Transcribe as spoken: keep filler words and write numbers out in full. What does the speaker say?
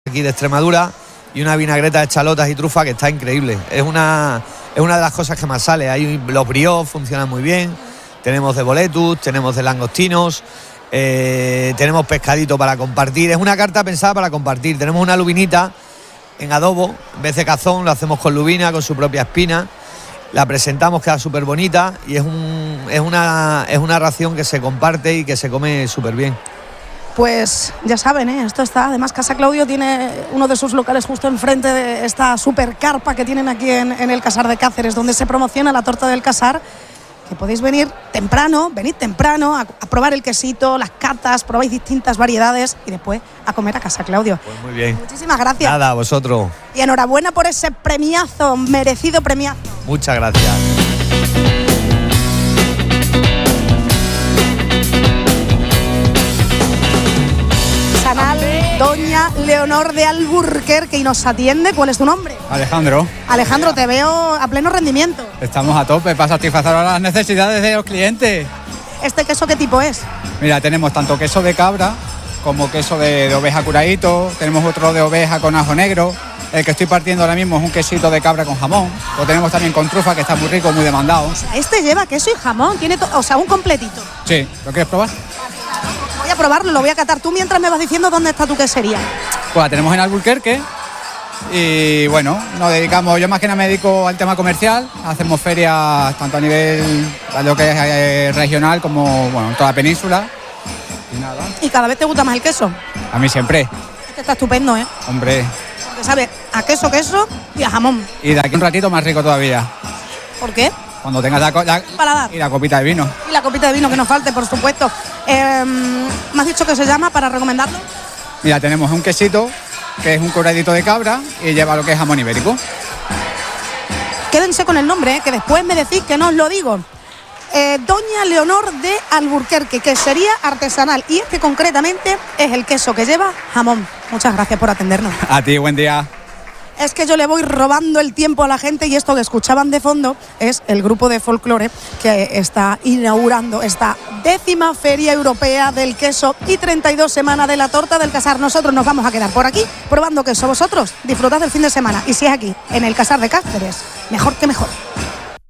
aquí de Extremadura y una vinagreta de chalotas y trufa que está increíble. Es una, es una de las cosas que más sale. Hay los brioches funcionan muy bien, tenemos de boletus, tenemos de langostinos, eh, tenemos pescadito para compartir. Es una carta pensada para compartir. Tenemos una lubinita en adobo, en vez de cazón lo hacemos con lubina, con su propia espina. La presentamos, queda súper bonita y es, un, es, una, es una ración que se comparte y que se come súper bien. Pues ya saben, ¿eh? Esto está, además Casa Claudio tiene uno de sus locales justo enfrente de esta super carpa que tienen aquí en, en el Casar de Cáceres, donde se promociona la torta del Casar, que podéis venir temprano, venid temprano a, a probar el quesito, las catas, probáis distintas variedades y después a comer a Casa Claudio. Pues muy bien. Muchísimas gracias. Nada, a vosotros. Y enhorabuena por ese premiazo, merecido premiazo. Muchas gracias. Doña Leonor de Alburquerque y nos atiende. ¿Cuál es tu nombre? Alejandro. Alejandro, te veo a pleno rendimiento. Estamos a tope para satisfacer las necesidades de los clientes. ¿Este queso qué tipo es? Mira, tenemos tanto queso de cabra como queso de, de oveja curadito, tenemos otro de oveja con ajo negro. El que estoy partiendo ahora mismo es un quesito de cabra con jamón. Lo tenemos también con trufa, que está muy rico, muy demandado. O sea, este lleva queso y jamón, tiene to- o sea, un completito. Sí, ¿lo quieres probar? Voy a probarlo, lo voy a catar tú mientras me vas diciendo dónde está tu quesería. Pues la tenemos en Alburquerque y bueno, nos dedicamos, yo más que nada me dedico al tema comercial, hacemos ferias tanto a nivel a lo que es eh, regional como bueno, en toda la península. Y nada. ¿Y cada vez te gusta más el queso? A mí siempre, Este está estupendo, ¿eh? hombre. Porque sabe a queso, queso y a jamón. Y de aquí un ratito más rico todavía, ¿Por qué? cuando tengas la, co- la- Paladar. y la copita de vino. Y la copita de vino que nos falte, por supuesto. Eh, ¿Me has dicho que se llama para recomendarlo? Mira, tenemos un quesito que es un curadito de cabra y lleva lo que es jamón ibérico. Quédense con el nombre, ¿eh? Que después me decís que no os lo digo. Eh, Doña Leonor de Alburquerque, quesería artesanal. Y este concretamente es el queso que lleva jamón. Muchas gracias por atendernos. A ti, buen día. Es que yo le voy robando el tiempo a la gente y esto que escuchaban de fondo es el grupo de folclore que está inaugurando esta décima Feria Europea del Queso y treinta y dos semanas de la torta del Casar. Nosotros nos vamos a quedar por aquí probando queso. Vosotros disfrutad del fin de semana y si es aquí, en el Casar de Cáceres, mejor que mejor.